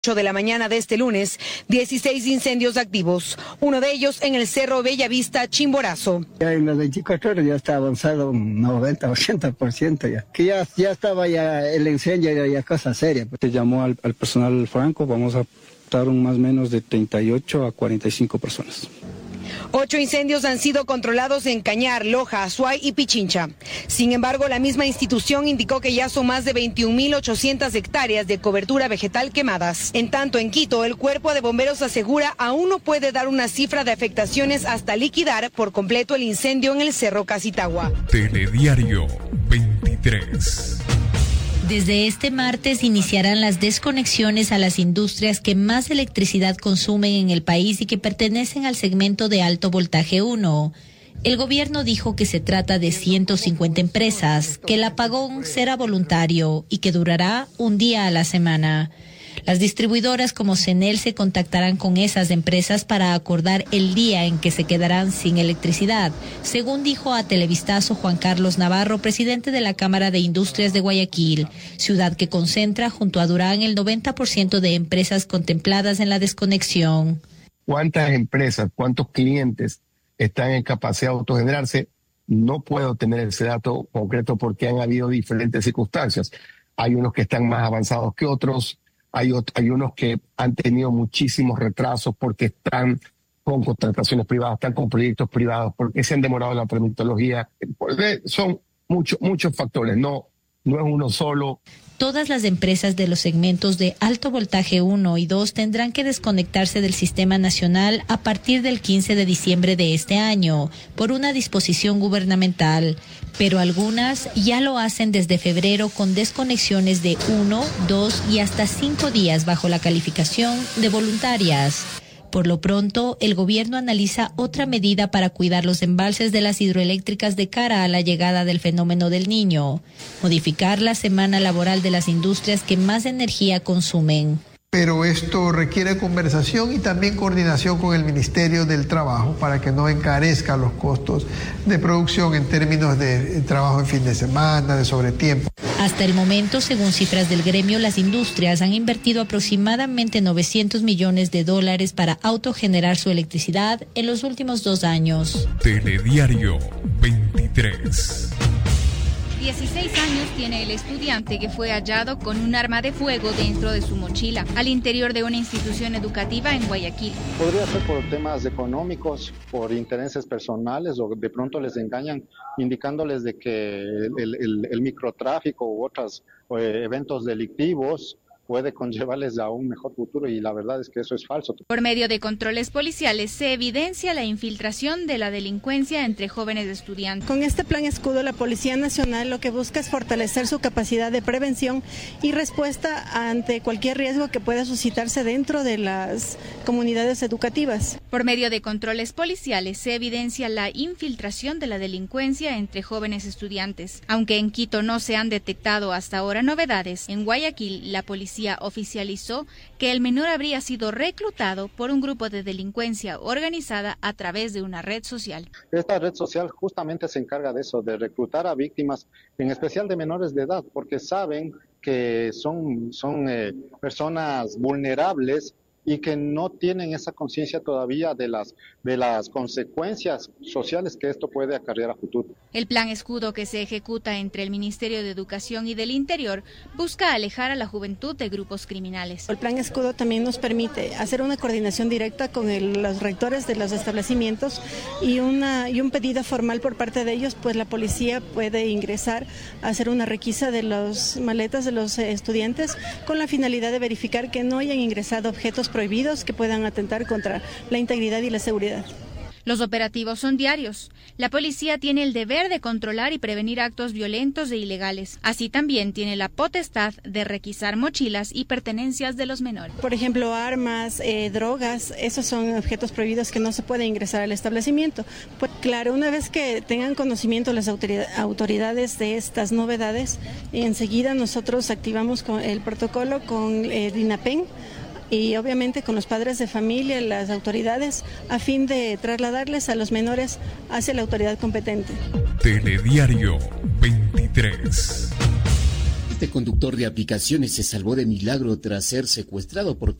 8 de la mañana de este lunes, 16 incendios activos, uno de ellos en el Cerro Bellavista, Chimborazo. Ya en las 24 horas ya está avanzado un 90-80% ya, que ya estaba ya el incendio, ya cosa seria. Se llamó al personal franco, vamos a estar más o menos de 38 a 45 personas. 8 incendios han sido controlados en Cañar, Loja, Azuay y Pichincha. Sin embargo, la misma institución indicó que ya son más de 21.800 hectáreas de cobertura vegetal quemadas. En tanto, en Quito, el Cuerpo de Bomberos asegura aún no puede dar una cifra de afectaciones hasta liquidar por completo el incendio en el Cerro Casitagua. Telediario 23. Desde este martes iniciarán las desconexiones a las industrias que más electricidad consumen en el país y que pertenecen al segmento de alto voltaje 1. El gobierno dijo que se trata de 150 empresas, que el apagón será voluntario y que durará un día a la semana. Las distribuidoras como CENEL se contactarán con esas empresas para acordar el día en que se quedarán sin electricidad, según dijo a Televistazo Juan Carlos Navarro, presidente de la Cámara de Industrias de Guayaquil, ciudad que concentra junto a Durán el 90% de empresas contempladas en la desconexión. ¿Cuántas empresas, cuántos clientes están en capacidad de autogenerarse? No puedo tener ese dato concreto porque han habido diferentes circunstancias. Hay unos que están más avanzados que otros. Hay unos que han tenido muchísimos retrasos porque están con contrataciones privadas, están con proyectos privados, porque se han demorado en la tramitología. Son muchos factores, no es uno solo. Todas las empresas de los segmentos de alto voltaje 1 y 2 tendrán que desconectarse del sistema nacional a partir del 15 de diciembre de este año, por una disposición gubernamental. Pero algunas ya lo hacen desde febrero con desconexiones de 1, 2 y hasta 5 días bajo la calificación de voluntarias. Por lo pronto, el gobierno analiza otra medida para cuidar los embalses de las hidroeléctricas de cara a la llegada del fenómeno del Niño: modificar la semana laboral de las industrias que más energía consumen. Pero esto requiere conversación y también coordinación con el Ministerio del Trabajo para que no encarezca los costos de producción en términos de trabajo en fin de semana, de sobretiempo. Hasta el momento, según cifras del gremio, las industrias han invertido aproximadamente $900 millones para autogenerar su electricidad en los últimos 2 años. Telediario 23. 16 años tiene el estudiante que fue hallado con un arma de fuego dentro de su mochila, al interior de una institución educativa en Guayaquil. Podría ser por temas económicos, por intereses personales, o de pronto les engañan indicándoles de que el microtráfico u otros eventos delictivos puede conllevarles a un mejor futuro, y la verdad es que eso es falso. Por medio de controles policiales se evidencia la infiltración de la delincuencia entre jóvenes estudiantes. Con este plan escudo, la Policía Nacional lo que busca es fortalecer su capacidad de prevención y respuesta ante cualquier riesgo que pueda suscitarse dentro de las comunidades educativas. Por medio de controles policiales se evidencia la infiltración de la delincuencia entre jóvenes estudiantes. Aunque en Quito no se han detectado hasta ahora novedades, en Guayaquil la policía oficializó que el menor habría sido reclutado por un grupo de delincuencia organizada a través de una red social. Esta red social justamente se encarga de eso, de reclutar a víctimas, en especial de menores de edad, porque saben que son personas vulnerables y que no tienen esa conciencia todavía de las consecuencias sociales que esto puede acarrear a futuro. El plan escudo, que se ejecuta entre el Ministerio de Educación y del Interior, busca alejar a la juventud de grupos criminales. El plan escudo también nos permite hacer una coordinación directa con los rectores de los establecimientos y un pedido formal por parte de ellos, pues la policía puede ingresar a hacer una requisa de las maletas de los estudiantes con la finalidad de verificar que no hayan ingresado objetos prohibidos que puedan atentar contra la integridad y la seguridad. Los operativos son diarios. La policía tiene el deber de controlar y prevenir actos violentos e ilegales. Así también tiene la potestad de requisar mochilas y pertenencias de los menores. Por ejemplo, armas, drogas, esos son objetos prohibidos que no se puede ingresar al establecimiento. Pues claro, una vez que tengan conocimiento las autoridades de estas novedades, enseguida nosotros activamos el protocolo con DINAPEN, y obviamente con los padres de familia, las autoridades, a fin de trasladarles a los menores hacia la autoridad competente. Telediario 23. Este conductor de aplicaciones se salvó de milagro tras ser secuestrado por